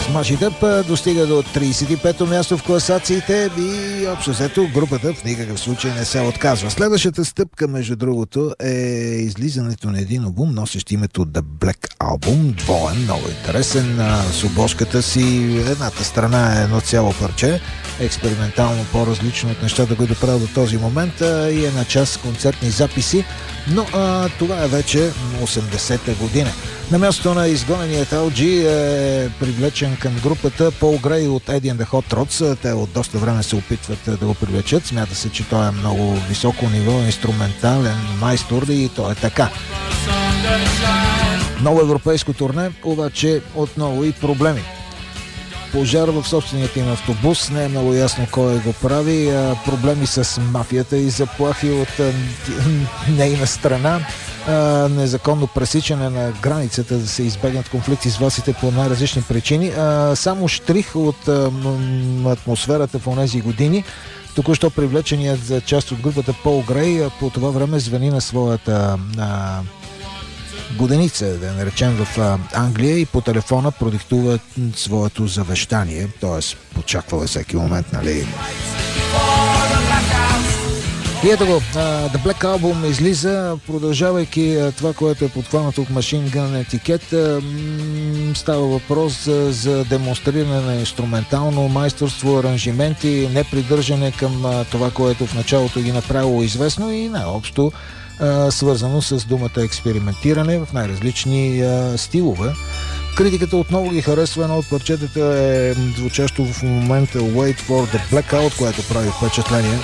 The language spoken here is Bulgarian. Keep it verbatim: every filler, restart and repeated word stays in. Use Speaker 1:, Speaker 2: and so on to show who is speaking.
Speaker 1: Smash It Up достига до тридесет и пето място в класациите и общо взето групата в никакъв случай не се отказва. Следващата стъпка, между другото, е излизането на един албум, носещ името The Black Album, двоен, много интересен, с обложката си. Едната страна е едно цяло парче, експериментално по-различно от нещата, които правят до този момент, и е на част концертни записи, но а, това е вече осемдесета година. На мястото на изгоненият Ел Джи е привлечен към групата Пол Грей от Eddie and the Hot Rods. Те от доста време се опитват да го привлечат. Смята се, че той е много високо ниво, инструментален майстор и то е така. Ново европейско турне, обаче отново и проблеми. Пожар в собственият им автобус, не е много ясно кой го прави, проблеми с мафията и заплахи от нейна страна, незаконно пресичане на границата, да се избегнат конфликти с властите по най-различни причини. Само штрих от атмосферата в онези години. Току-що привлеченият за част от групата Пол Грей по това време звъни на своята на годеница, да я наречем, в Англия и по телефона продиктува своето завещание, т.е. очаква всеки момент, нали? И ето го, uh, The Black Album излиза, продължавайки това, което е подхванато от Machine Gun етикет. Uh, става въпрос за, за демонстриране на инструментално майсторство, аранжименти, непридържане към uh, това, което в началото ги направило известно и най-общо uh, свързано с думата експериментиране в най-различни uh, стилове. Критиката отново ги харесва. Едно от парчетата е звучащо в момента Wait for the Blackout, което прави впечатление.